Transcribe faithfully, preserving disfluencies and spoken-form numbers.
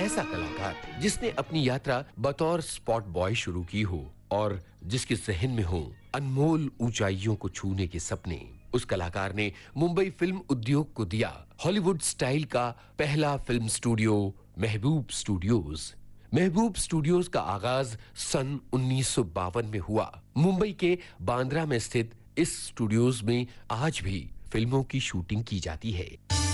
ऐसा कलाकार जिसने अपनी यात्रा बतौर स्पॉट बॉय शुरू की हो और जिसके जहन में हो अनमोल ऊंचाइयों को छूने के सपने। उस कलाकार ने मुंबई फिल्म उद्योग को दिया हॉलीवुड स्टाइल का पहला फिल्म स्टूडियो, महबूब स्टूडियोज। महबूब स्टूडियोज का आगाज सन उन्नीस सौ बावन में हुआ। मुंबई के बांद्रा में स्थित इस स्टूडियोज में आज भी फिल्मों की शूटिंग की जाती है।